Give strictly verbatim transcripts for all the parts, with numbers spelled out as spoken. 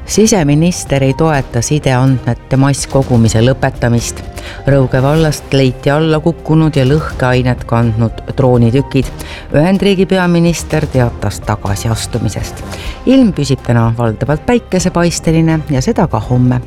Siseminister ei toeta sideandmete masskogumise lõpetamist. Rõuge vallast leiti alla kukkunud ja lõhkeainet kandnud droonitükid. Ühendriigi peaminister teatas tagasiastumisest. Ilm püsib täna valdavalt päikesepaisteline ja seda ka homme.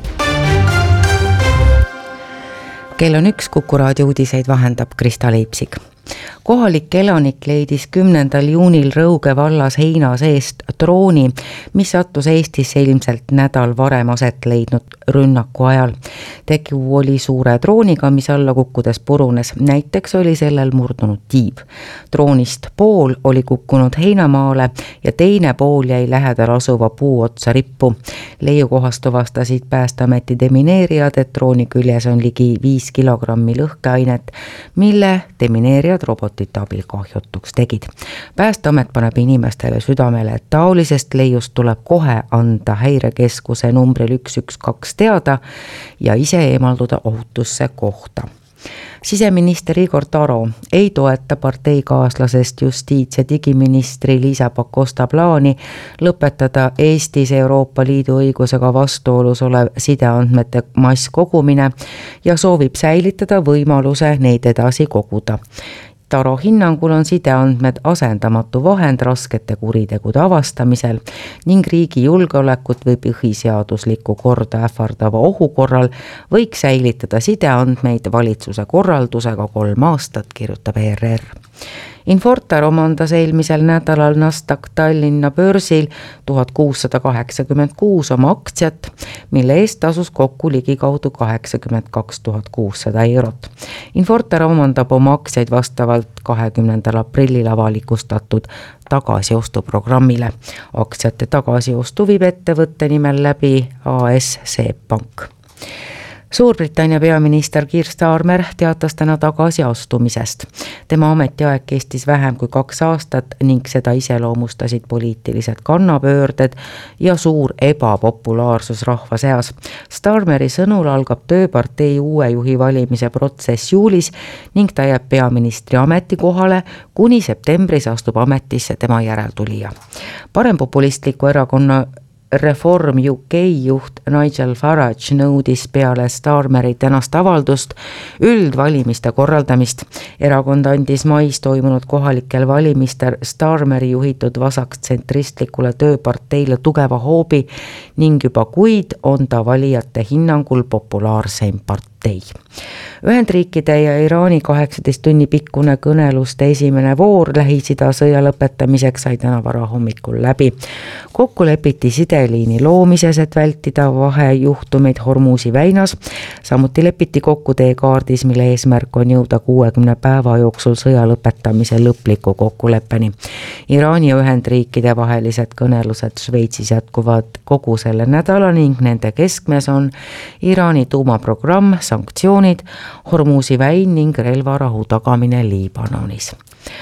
Kell on üks, Kuku raadio uudiseid vahendab Krista Leipsik. Kohalik elanik leidis kümnendal juunil Rõuge vallas heina seest drooni, mis sattus Eestisse ilmselt nädal varem aset leidnud rünnaku ajal. Tegu oli suure drooniga, mis alla kukkudes purunes. Näiteks oli sellel murdunud tiib. Droonist pool oli kukkunud heinamaale ja teine pool jäi lähedal asuva puu otsa rippu. Leiukohast tuvastasid Päästeameti demineerijad, et drooni küljes on ligi viis kilogrammi lõhkeainet, mille demineerijad robotite abil kahjutuks tegid. Päästeamet paneb inimestele südamele, et taolisest leiust tuleb kohe anda häirekeskuse numbril üks üks kaks teada ja ise eemalduda ohutusse kohta. Siseminister Igor Taro ei toeta parteikaaslasest justiits- ja digiministri Liisa Pakosta plaani lõpetada Eestis Euroopa Liidu õigusega vastuolus olev sideandmete masskogumine ja soovib säilitada võimaluse neid edasi koguda. Taro hinnangul on sideandmed asendamatu vahend raskete kuritegude avastamisel ning riigi julgeolekut või põhiseaduslikku korda ähvardava ohu korral võiks säilitada sideandmeid valitsuse korraldusega kolm aastat, kirjutab E R R. Infortar omandas eelmisel nädalal Nasdaq Tallinna börsil tuhat kuussada kaheksakümmend kuus oma aktsiat, mille eest tasus kokku ligikaudu kaheksakümmend kaks tuhat kuussada eurot. Infortar omandab oma aktsiaid vastavalt kahekümnendal aprillil avalikustatud tagasiostuprogrammile. Aktsiate tagasiostu viib ettevõtte nimel läbi A S Seep Pank. Suurbritannia peaminister Keir Starmer teatas täna tagasiastumisest. Tema ametiaeg kestis vähem kui kaks aastat ning seda iseloomustasid poliitilised kannapöörded ja suur ebapopulaarsus rahva seas. Starmeri sõnul algab tööpartei uue juhi valimise protsess juulis ning ta jääb peaministri ametikohale, kuni septembris astub ametisse tema järeltulija. Parempopulistliku erakonna Reform U K juht Nigel Farage nõudis peale Starmeri tänast avaldust üldvalimiste korraldamist. Erakond andis mais toimunud kohalikel valimistel Starmeri juhitud vasaktsentristlikule tööparteile tugeva hoobi ning juba kuid on ta valijate hinnangul populaarseim partei. Ühendriikide ja Iraani kaheksateist tunni pikkune kõneluste esimene voor Lähis-Ida sõja lõpetamiseks sai täna vara hommikul läbi. Kokku lepiti sideliini loomises, et vältida vahejuhtumeid Hormuzi väinas. Samuti lepiti kokku teekaardis, mille eesmärk on jõuda kuuekümne päeva jooksul sõja lõpetamise lõpliku kokkuleppeni. Iraani ja Ühendriikide vahelised kõnelused Šveitsis jätkuvad kogu selle nädala ning nende keskmes on Iraani tuumaprogramm, sanktsioonid, Hormuzi väin ning relvarahu tagamine Liibanonis.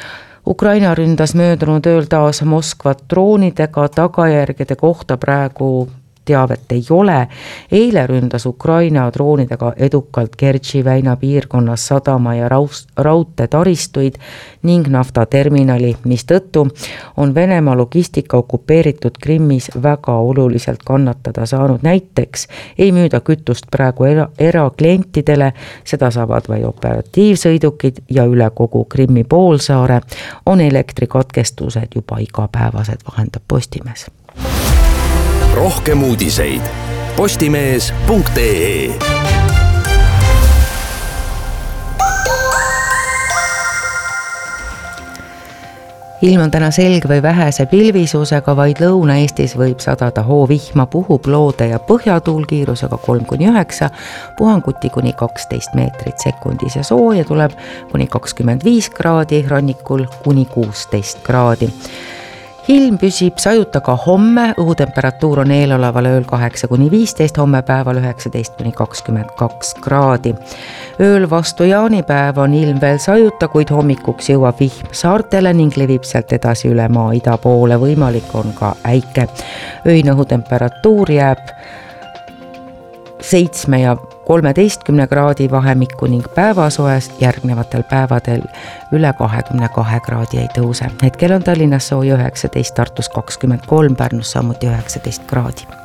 Ukraina ründas möödunud ööl taas Moskvat droonidega, tagajärgede kohta praegu teavet ei ole. Eile ründas Ukraina droonidega edukalt Kertši väina piirkonnas sadama ja raudte taristuid ning naftaterminali, mis tõttu on Venemaa logistika okupeeritud Krimmis väga oluliselt kannatada saanud. Näiteks ei müüda kütust praegu era- eraklientidele, seda saavad vaid operatiivsõidukid ja üle kogu Krimmi poolsaare on elektrikatkestused juba igapäevased, vahendab Postimees. Rohkem uudiseid postimees punkt ee. Ilm on täna selge või vähese pilvisusega, vaid Lõuna-Eestis võib sadada hoovihma, puhub loode ja põhjatuul kiirusega kolm kuni üheksa, puhanguti kuni kaksteist meetrit sekundis ja sooja tuleb kuni kakskümmend viis kraadi, rannikul kuni kuusteist kraadi. Ilm püsib sajuta ka homme, õhutemperatuur on eeloleval ööl kaheksa kuni viisteist, homme päeval üheksateist kuni kakskümmend kaks kraadi. Ööl vastu jaanipäev on ilm veel sajuta, kuid hommikuks jõuab vihm saartele ning levib sealt edasi üle maa ida poole, võimalik on ka äike. Öine õhutemperatuur jääb seitsme ja kolmeteistkümne kraadi vahemikku ning päevasoes järgnevatel päevadel üle kahekümne kahe kraadi ei tõuse. Hetkel on Tallinnas sooja üheksateist, Tartus kakskümmend kolm, Pärnus samuti üheksateist kraadi.